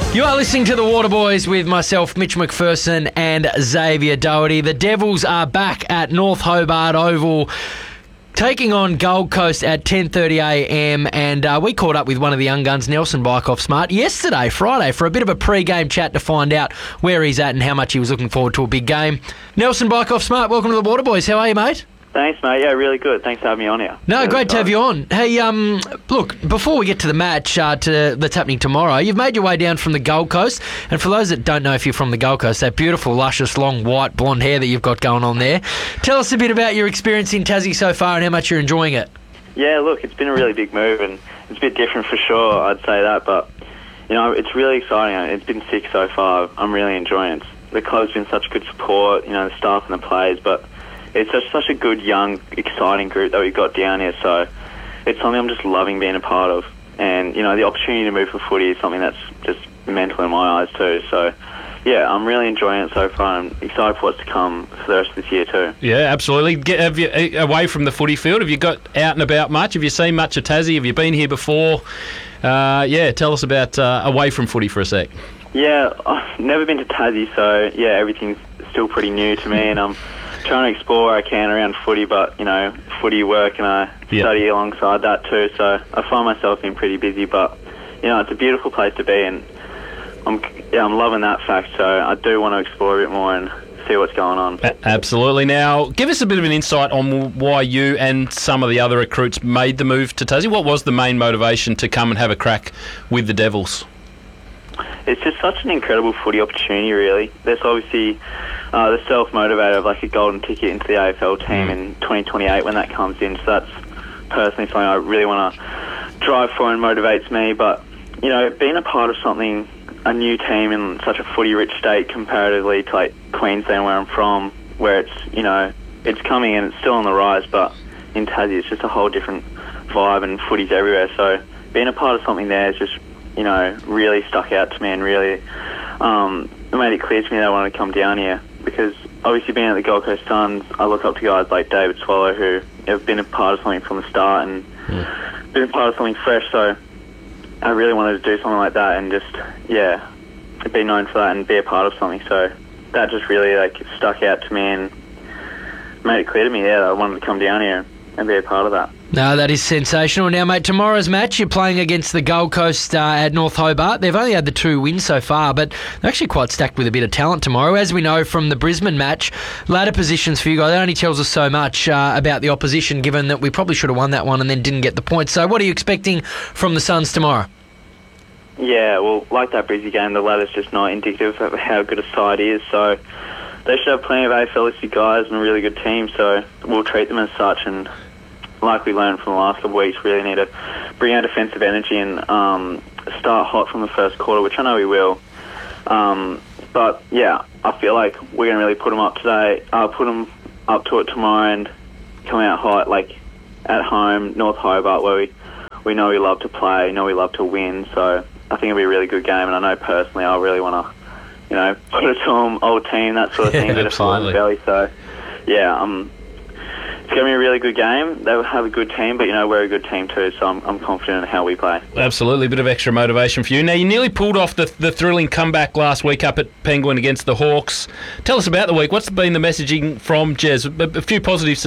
You are listening to The Waterboys with myself, Mitch McPherson, and Xavier Doherty. The Devils are back at North Hobart Oval, taking on Gold Coast at 10:30am, and we caught up with one of the young guns, Nelson Bykoff-Smart, yesterday, Friday, for a bit of a pre-game chat to find out where he's at and how much he was looking forward to a big game. Nelson Bykoff-Smart, welcome to The Waterboys. How are you, mate? Thanks, mate. Yeah, really good. Thanks for having me on here. No, great to have you on. Hey, look, before we get to the match that's happening tomorrow, you've made your way down from the Gold Coast, and for those that don't know if you're from the Gold Coast, that beautiful, luscious, long, white, blonde hair that you've got going on there. Tell us a bit about your experience in Tassie so far and how much you're enjoying it. Yeah, look, it's been a really big move, and it's a bit different for sure, I'd say that, but, you know, it's really exciting. It's been sick so far. I'm really enjoying it. The club's been such good support, you know, the staff and the players, but it's such a good, young, exciting group that we've got down here, so it's something I'm just loving being a part of. And, you know, the opportunity to move for footy is something that's just mental in my eyes too. So, yeah, I'm really enjoying it so far. I'm excited for what's to come for the rest of this year too. Yeah, absolutely. Have you, away from the footy field, have you got out and about much? Have you seen much of Tassie? Have you been here before? Tell us about away from footy for a sec. Yeah, I've never been to Tassie, so, yeah, everything's still pretty new to me, and I'm trying to explore where I can around footy, but, you know, footy work and I study alongside that too, so I find myself being pretty busy, but, you know, it's a beautiful place to be, and I'm loving that fact, so I do want to explore a bit more and see what's going on. Absolutely. Now, give us a bit of an insight on why you and some of the other recruits made the move to Tassie. What was the main motivation to come and have a crack with the Devils? It's just such an incredible footy opportunity, really. There's obviously the self-motivator of like a golden ticket into the AFL team in 2028 when that comes in. So that's personally something I really want to drive for and motivates me. But, you know, being a part of something, a new team in such a footy-rich state comparatively to like Queensland where I'm from, where it's, you know, it's coming and it's still on the rise, but in Tassie it's just a whole different vibe and footy's everywhere. So being a part of something there is just, you know, really stuck out to me and really made it clear to me that I wanted to come down here, because obviously being at the Gold Coast Suns, I look up to guys like David Swallow who have been a part of something from the start and been a part of something fresh, so I really wanted to do something like that and just, yeah, be known for that and be a part of something, so that just really like stuck out to me and made it clear to me, that I wanted to come down here and be a part of that. No, that is sensational. Now, mate, tomorrow's match, you're playing against the Gold Coast at North Hobart. They've only had the 2 wins so far, but they're actually quite stacked with a bit of talent tomorrow. As we know from the Brisbane match, ladder positions for you guys, that only tells us so much about the opposition, given that we probably should have won that one and then didn't get the points. So what are you expecting from the Suns tomorrow? Yeah, well, like that Brizzy game, the ladder's just not indicative of how good a side is, so they should have plenty of AFL-listed guys and a really good team, so we'll treat them as such, and like we learned from the last couple of weeks, we really need to bring our defensive energy and start hot from the first quarter, which I know we will. But, yeah, I feel like we're going to really put them up today. I'll put them up to it tomorrow and come out hot, like at home, North Hobart, where we know we love to play, know we love to win. So I think it'll be a really good game, and I know personally I really want to, you know, put it to them, old team, that sort of thing, get a full in the belly. So, yeah, it's going to be a really good game. They'll have a good team, but, you know, we're a good team too, so I'm confident in how we play. Absolutely, a bit of extra motivation for you. Now, you nearly pulled off the thrilling comeback last week up at Penguin against the Hawks. Tell us about the week. What's been the messaging from Jez? A few positives